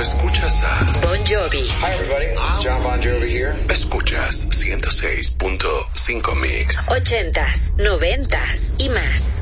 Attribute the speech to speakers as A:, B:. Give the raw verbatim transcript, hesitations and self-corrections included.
A: escuchas a
B: Bon Jovi.
C: Hi everybody, John Bon Jovi here.
A: Escuchas ciento seis punto cinco Mix.
B: Ochentas, noventas y más.